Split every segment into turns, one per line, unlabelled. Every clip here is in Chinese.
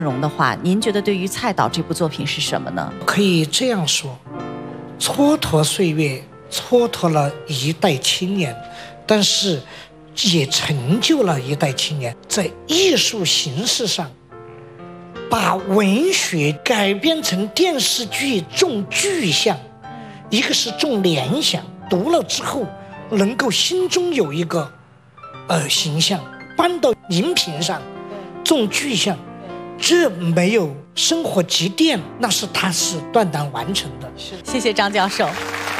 容的话，您觉得对于蔡导这部作品是什么呢？
可以这样说，蹉跎岁月，蹉跎了一代青年，但是也成就了一代青年。在艺术形式上，把文学改编成电视剧，重具象，一个是重联想，读了之后能够心中有一个形象，搬到荧屏上重具象，这没有生活积淀，那是他是断档完成的。
谢谢张教授。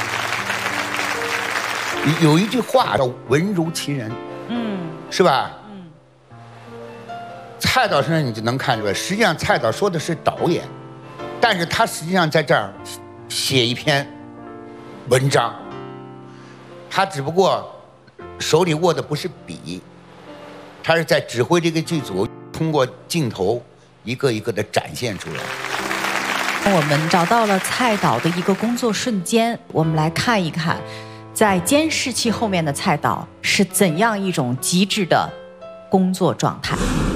有一句话叫“文如其人”，是吧？蔡导身上你就能看出来，实际上蔡导说的是导演，但是他实际上在这儿写一篇文章，他只不过手里握的不是笔，他是在指挥这个剧组，通过镜头一个一个的展现出来。
我们找到了蔡导的一个工作瞬间，我们来看一看，在监视器后面的蔡导是怎样一种极致的工作状态。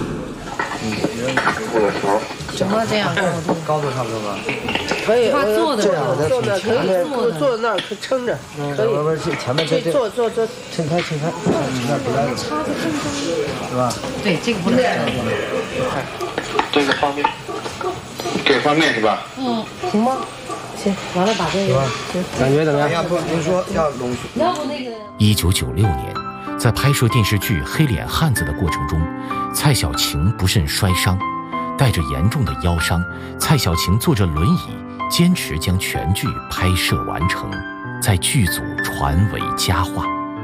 什么这样
高度差不多吧？
可以，
他坐的
坐的可以，坐那儿可以撑着，可以。
前面这
坐，
撑开，那不来，是吧？
对，这个不能。
这个方面，这个方面是吧？
行吗？行，完了把这个。
感觉怎么样？您说要拢。
要不那个。
1996年，在拍摄电视剧《黑脸汉子》的过程中，蔡小晴不慎摔伤，带着严重的腰伤，蔡小晴坐着轮椅，坚持将全剧拍摄完成，在剧组传为佳话。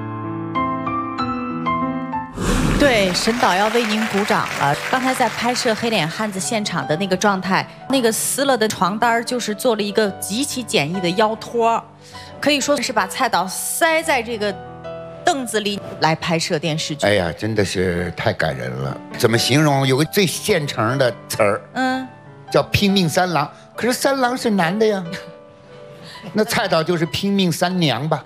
对，沈导要为您鼓掌了。刚才在拍摄《黑脸汉子》现场的那个状态，那个撕了的床单就是做了一个极其简易的腰托，可以说是把蔡导塞在这个凳子里来拍摄电视剧。
哎呀，真的是太感人了。怎么形容？有个最现成的词儿，叫拼命三郎。可是三郎是男的呀，那蔡导就是拼命三娘吧？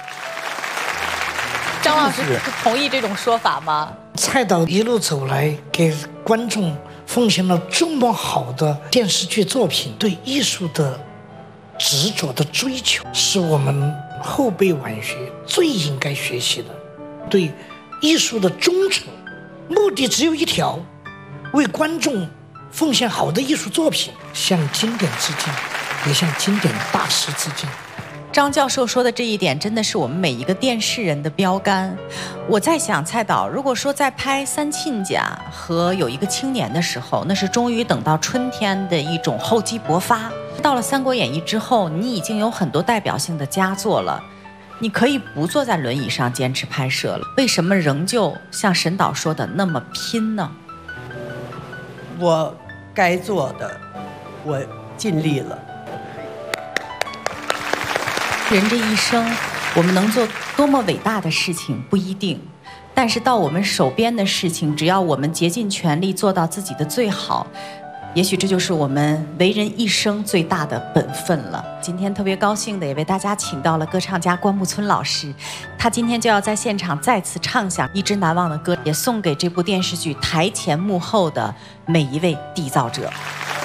张老师同意这种说法吗？
蔡导一路走来，给观众奉献了这么好的电视剧作品，对艺术的执着的追求，是我们后辈晚学最应该学习的。对艺术的忠诚，目的只有一条，为观众奉献好的艺术作品，向经典致敬，也向经典大师致敬。
张教授说的这一点，真的是我们每一个电视人的标杆。我在想，蔡导如果说在拍《三亲家》和有一个青年的时候，那是终于等到春天的一种厚积薄发。到了《三国演义》之后，你已经有很多代表性的佳作了，你可以不坐在轮椅上坚持拍摄了，为什么仍旧像沈导说的那么拼呢？
我该做的，我尽力了。
人这一生，我们能做多么伟大的事情不一定，但是到我们手边的事情，只要我们竭尽全力做到自己的最好，也许这就是我们为人一生最大的本分了。今天特别高兴的也为大家请到了歌唱家关牧村老师，他今天就要在现场再次唱响一支难忘的歌，也送给这部电视剧台前幕后的每一位缔造者。